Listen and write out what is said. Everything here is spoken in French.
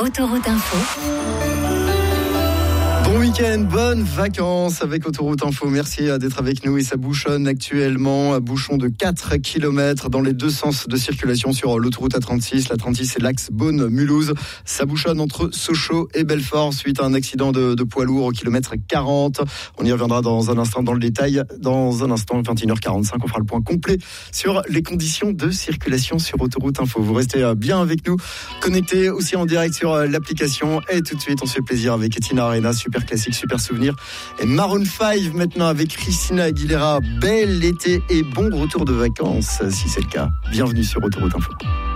Autoroute Info. Bon week-end, bonnes vacances avec Autoroute Info. Merci d'être avec nous et ça bouchonne actuellement. Bouchon de 4 km dans les deux sens de circulation sur l'autoroute A36. La 36 c'est l'axe Beaune-Mulhouse. Ça bouchonne entre Sochaux et Belfort suite à un accident de poids lourd au kilomètre 40. On y reviendra dans un instant dans le détail. Dans un instant, 21h45, on fera le point complet sur les conditions de circulation sur Autoroute Info. Vous restez bien avec nous, connectés aussi en direct sur l'application. Et tout de suite, on se fait plaisir avec Tina Arena, super classique, super souvenir. Et Maroon 5 maintenant avec Christina Aguilera. Bel été et bon retour de vacances. Si c'est le cas, bienvenue sur Autoroute Info.